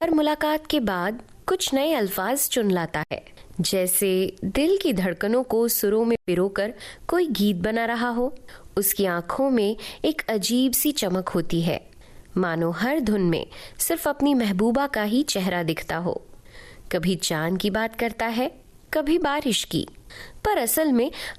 हर मुलाकात के बाद कुछ नए अल्फाज चुन लाता है, जैसे दिल की धड़कनों को सुरों में पिरोकर कोई गीत बना रहा हो। उसकी आंखों में एक अजीब सी चमक होती है, मानो हर धुन में सिर्फ अपनी महबूबा का ही चेहरा दिखता हो। कभी चांद की बात करता है, कभी बारिश की, पर असल में